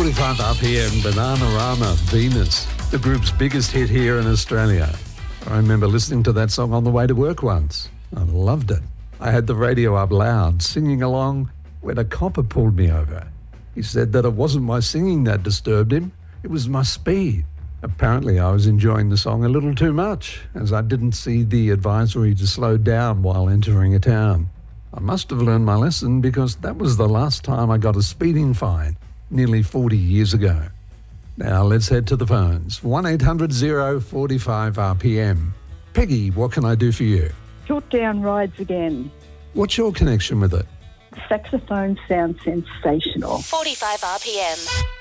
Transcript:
45 RPM, Bananarama, Venus, the group's biggest hit here in Australia. I remember listening to that song on the way to work once. I loved it. I had the radio up loud, singing along, when a copper pulled me over. He said that it wasn't my singing that disturbed him, it was my speed. Apparently I was enjoying the song a little too much, as I didn't see the advisory to slow down while entering a town. I must have learned my lesson because that was the last time I got a speeding fine, nearly 40 years ago. Now let's head to the phones. 1-800-045-RPM. Peggy, what can I do for you? Piltdown Rides Again. What's your connection with it? The saxophone sounds sensational. 45 RPM.